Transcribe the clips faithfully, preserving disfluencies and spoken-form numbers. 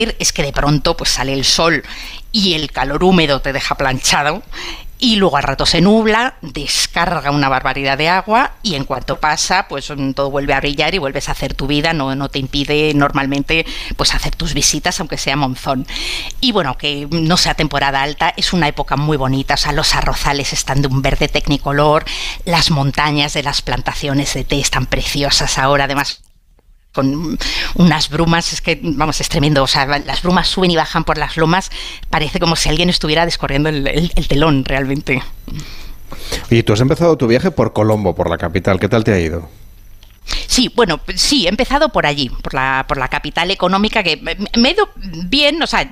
es que de pronto pues sale el sol y el calor húmedo te deja planchado, y luego al rato se nubla, descarga una barbaridad de agua, y en cuanto pasa, pues todo vuelve a brillar y vuelves a hacer tu vida, no, no te impide normalmente pues hacer tus visitas, aunque sea monzón. Y bueno, que no sea temporada alta, es una época muy bonita, o sea, los arrozales están de un verde tecnicolor, las montañas de las plantaciones de té están preciosas ahora, además con unas brumas, es que, vamos, es tremendo, o sea, las brumas suben y bajan por las lomas, parece como si alguien estuviera descorriendo el, el, el telón, realmente. Y tú has empezado tu viaje por Colombo, por la capital, ¿qué tal te ha ido? Sí, bueno, sí, he empezado por allí, por la, por la capital económica, que me he ido bien, o sea,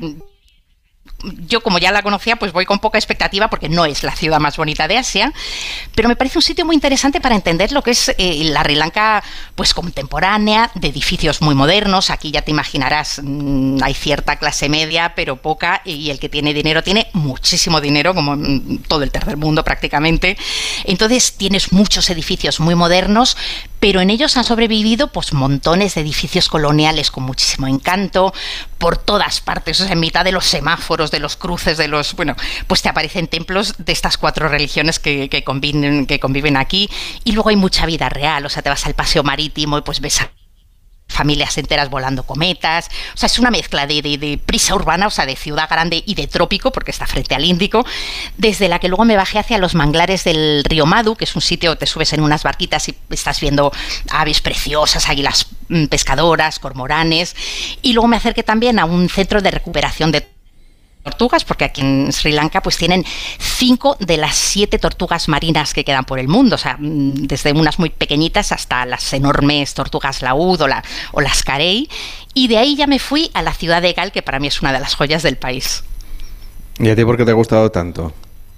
yo como ya la conocía, pues voy con poca expectativa porque no es la ciudad más bonita de Asia, pero me parece un sitio muy interesante para entender lo que es eh, la Sri Lanka pues contemporánea, de edificios muy modernos. Aquí ya te imaginarás, mmm, hay cierta clase media, pero poca, y el que tiene dinero tiene muchísimo dinero, como en todo el tercer mundo prácticamente. Entonces tienes muchos edificios muy modernos, pero en ellos han sobrevivido pues montones de edificios coloniales con muchísimo encanto por todas partes, o sea, en mitad de los semáforos, de los cruces, de los, bueno, pues te aparecen templos de estas cuatro religiones que, que, conviven, que conviven aquí, y luego hay mucha vida real, o sea, te vas al paseo marítimo y pues ves a familias enteras volando cometas, o sea, es una mezcla de, de, de prisa urbana, o sea, de ciudad grande y de trópico, porque está frente al Índico, desde la que luego me bajé hacia los manglares del río Madu, que es un sitio, te subes en unas barquitas y estás viendo aves preciosas, águilas pescadoras, cormoranes, y luego me acerqué también a un centro de recuperación de tortugas, porque aquí en Sri Lanka pues tienen cinco de las siete tortugas marinas que quedan por el mundo, o sea, desde unas muy pequeñitas hasta las enormes tortugas laúd o, la, o las carey, y de ahí ya me fui a la ciudad de Gal, que para mí es una de las joyas del país. ¿Y a ti por qué te ha gustado tanto?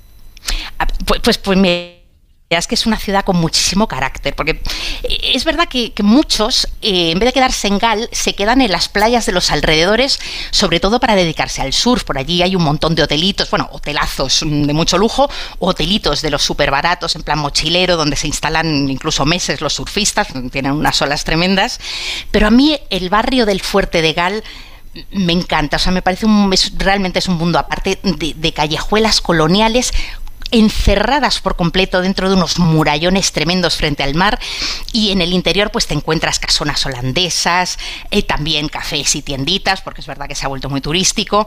Pues, pues, pues me... es que es una ciudad con muchísimo carácter, porque es verdad que, que muchos, eh, en vez de quedarse en Gal, se quedan en las playas de los alrededores, sobre todo para dedicarse al surf. Por allí hay un montón de hotelitos, bueno, hotelazos de mucho lujo, hotelitos de los súper baratos, en plan mochilero, donde se instalan incluso meses los surfistas, tienen unas olas tremendas. Pero a mí el barrio del Fuerte de Gal me encanta, o sea, me parece un, es, realmente es un mundo aparte de, de callejuelas coloniales, encerradas por completo dentro de unos murallones tremendos frente al mar, y en el interior pues te encuentras casonas holandesas, eh, también cafés y tienditas, porque es verdad que se ha vuelto muy turístico.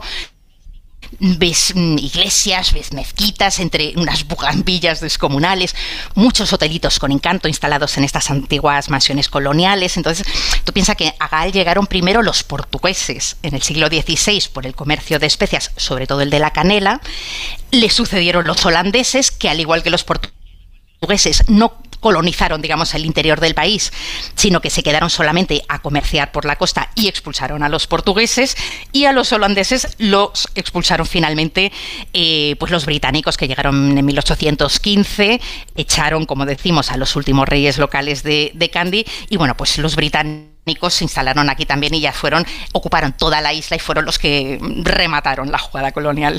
Ves iglesias, ves mezquitas entre unas bugambillas descomunales, muchos hotelitos con encanto instalados en estas antiguas mansiones coloniales. Entonces tú piensas que a Gal llegaron primero los portugueses en el siglo dieciséis por el comercio de especias, sobre todo el de la canela. Le sucedieron los holandeses, que al igual que los portugueses no colonizaron, digamos, el interior del país, sino que se quedaron solamente a comerciar por la costa y expulsaron a los portugueses, y a los holandeses los expulsaron finalmente eh, pues los británicos, que llegaron en mil ochocientos quince, echaron, como decimos, a los últimos reyes locales de, de Kandy, y bueno, pues los británicos se instalaron aquí también y ya fueron, ocuparon toda la isla y fueron los que remataron la jugada colonial.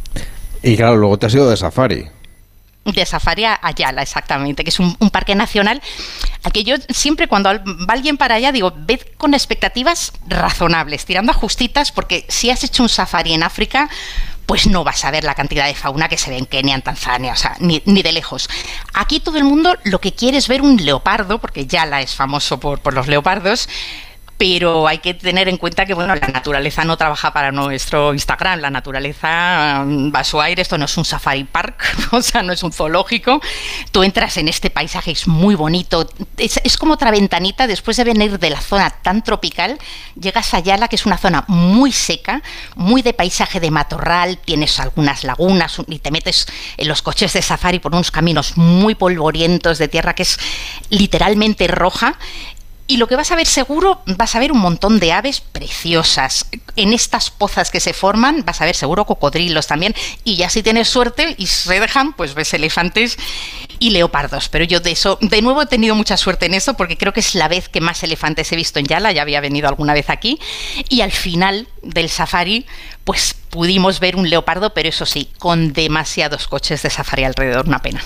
Y claro, luego te has ido de safari. De safari a Ayala, exactamente, que es un, un parque nacional al que yo siempre, cuando va alguien para allá, digo, ved con expectativas razonables, tirando a justitas, porque si has hecho un safari en África, pues no vas a ver la cantidad de fauna que se ve en Kenia, en Tanzania, o sea, ni, ni de lejos. Aquí todo el mundo lo que quiere es ver un leopardo, porque Yala es famoso por, por los leopardos, pero hay que tener en cuenta que, bueno, la naturaleza no trabaja para nuestro Instagram, la naturaleza um, va a su aire, esto no es un safari park, o sea, no es un zoológico. Tú entras en este paisaje, es muy bonito, es, es como otra ventanita. Después de venir de la zona tan tropical, llegas a Yala, que es una zona muy seca, muy de paisaje de matorral, tienes algunas lagunas y te metes en los coches de safari por unos caminos muy polvorientos de tierra que es literalmente roja. Y lo que vas a ver seguro, vas a ver un montón de aves preciosas. En estas pozas que se forman vas a ver seguro cocodrilos también. Y ya si tienes suerte y se dejan, pues ves elefantes y leopardos. Pero yo de eso, de nuevo he tenido mucha suerte en eso, porque creo que es la vez que más elefantes he visto en Yala. Ya había venido alguna vez aquí. Y al final del safari, pues pudimos ver un leopardo, pero eso sí, con demasiados coches de safari alrededor, una pena.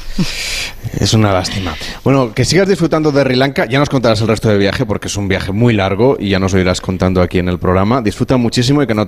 Es una lástima. Bueno, que sigas disfrutando de Sri Lanka, ya nos contarás el resto del viaje, porque es un viaje muy largo y ya nos lo irás contando aquí en el programa. Disfruta muchísimo y que no